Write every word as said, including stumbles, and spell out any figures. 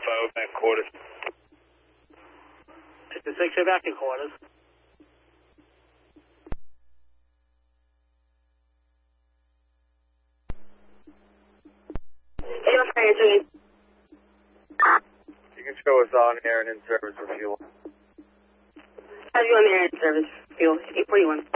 Bravo, back quarters. six, you're back in quarters. You can show us on air and in service for fuel. Have you on the air in service, fuel, eight forty-one.